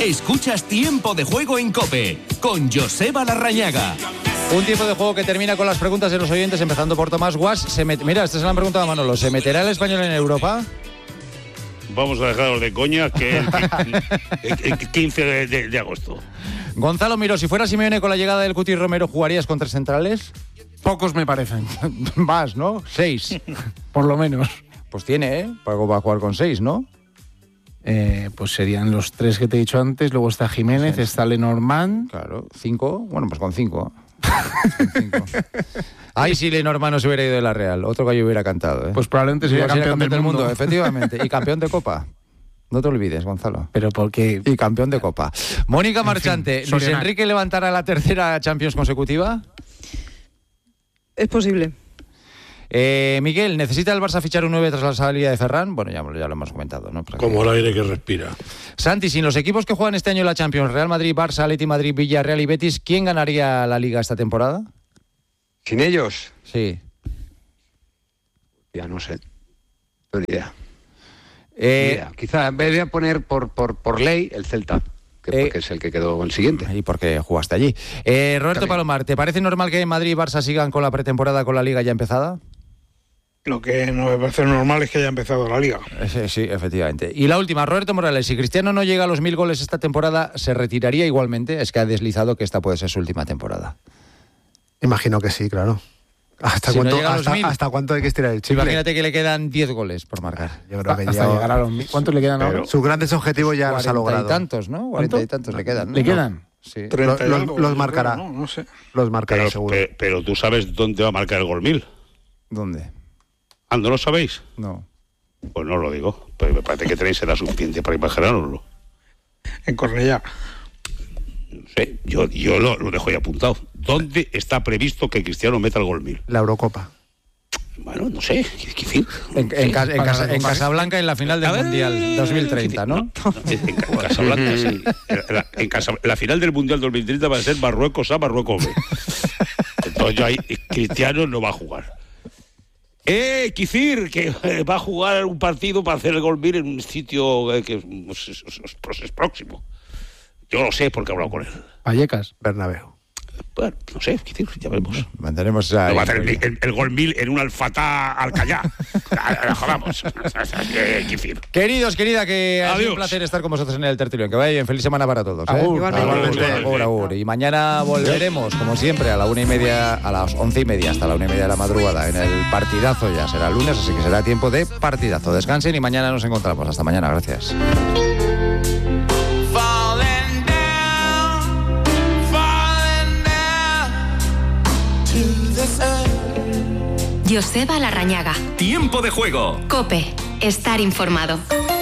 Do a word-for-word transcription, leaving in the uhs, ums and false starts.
Escuchas Tiempo de Juego en COPE con Joseba Larrañaga. Un tiempo de juego que termina con las preguntas de los oyentes, empezando por Tomás Guas. Se met... Mira, esta es la pregunta de Manolo. ¿Se meterá el español en Europa? Vamos a dejarlos de coña, que es el, el quince de, de, de agosto. Gonzalo Miró, si fuera Simeone con la llegada del Cuti Romero, ¿jugarías con tres centrales? Pocos me parecen. Más, ¿no? Seis. Por lo menos. Pues tiene, ¿eh? Va a jugar con seis, ¿no? Eh, pues serían los tres que te he dicho antes. Luego está Jiménez, sí. Está Lenormand. Claro, cinco. Bueno, pues con cinco. cinco. Ay, si Lenormand no se hubiera ido de la Real. Otro gallo hubiera cantado, ¿eh? Pues probablemente sería campeón, campeón del mundo. mundo. Efectivamente. Y campeón de Copa. No te olvides, Gonzalo. Pero porque... Y campeón de Copa. Mónica Marchante, fin, ¿Luis Enrique levantará la tercera Champions consecutiva? Es posible. Eh, Miguel, ¿necesita el Barça fichar un nueve tras la salida de Ferran? Bueno, ya, ya lo hemos comentado, ¿no? Como el aire que respira. Santi, sin los equipos que juegan este año la Champions, Real Madrid, Barça, Atleti Madrid, Villarreal y Betis, ¿quién ganaría la Liga esta temporada? ¿Sin ellos? Sí. Ya no sé. No ni idea. Eh, Mira, quizá en vez de poner por, por, por ley el Celta, que eh, porque es el que quedó el siguiente. Y porque jugaste allí. Eh, Roberto También. Palomar, ¿te parece normal que Madrid y Barça sigan con la pretemporada con la Liga ya empezada? Lo que no me parece normal es que haya empezado la Liga. Sí, sí, efectivamente. Y la última, Roberto Morales, si Cristiano no llega a los mil goles esta temporada, ¿se retiraría igualmente? Es que ha deslizado que esta puede ser su última temporada. Imagino que sí, claro. ¿Hasta, si cuánto, no hasta, ¿Hasta cuánto hay que estirar el chicle? Imagínate que le quedan diez goles por marcar. Yo creo que hasta ya... llegar a los mil. ¿Cuántos le quedan ahora? Sus grandes objetivos ya los ha logrado. Cuarenta y tantos, ¿no? Cuarenta y tantos le quedan, ¿no? ¿Le quedan? Sí. Los, los, los marcará. No, no sé. Los marcará, pero, seguro. Pero, pero tú sabes dónde va a marcar el gol mil. ¿Dónde? Ah, ¿no lo sabéis? No. Pues no lo digo. Pues me parece que tenéis edad suficiente para imaginároslo. En Cornellá. No sé, yo, yo lo, lo dejo ahí apuntado. ¿Dónde está previsto que Cristiano meta el gol mil? La Eurocopa. Bueno, no sé. ¿Qué fin? En, en, en, en, Casa, en Casablanca en la final del ver, Mundial dos mil treinta, ¿no? no en, en Casablanca, sí. En la, en Casa, la final del Mundial dos mil treinta va a ser Marruecos A, Marruecos B. Entonces yo ahí, Cristiano no va a jugar. Eh, Kicir, que eh, va a jugar un partido para hacer el gol mil en un sitio eh, que es, es, es, es próximo. Yo lo sé porque he hablado con él. Vallecas. Bernabéu. Bueno, no sé, Kicir, ya veremos. Mantenemos ahí. No va a hacer el, el, el gol mil en un Alfatá Alcayá. Jodamos. Kicir. Queridos, querida, que ha sido un placer estar con vosotros en el tertulión. Que vaya bien, feliz semana para todos. ¿eh? Agur, igualmente. Agur, agur. Y mañana volveremos, como siempre, a la una y media, a las once y media, hasta la una y media de la madrugada, en el partidazo. Ya será lunes, así que será tiempo de partidazo. Descansen y mañana nos encontramos. Hasta mañana, gracias. Joseba Larrañaga. Tiempo de juego. COPE. Estar informado.